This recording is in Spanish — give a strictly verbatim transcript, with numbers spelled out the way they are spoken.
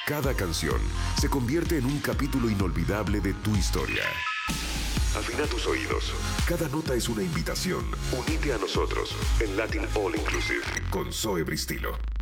Cada canción se convierte en un capítulo inolvidable de tu historia. Afina tus oídos. Cada nota es una invitación. Unite a nosotros en Latin All Inclusive con Zoe Bristilo.